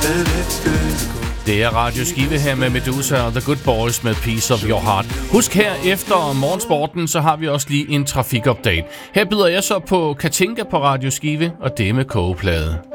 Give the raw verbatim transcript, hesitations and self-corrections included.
Det er Radio Skive her med Meduza og The Good Boys med Piece of Your Heart. Husk her efter morgensporten, så har vi også lige en trafikupdate. Her byder jeg så på Katinka på Radio Skive, og det med kogeplade.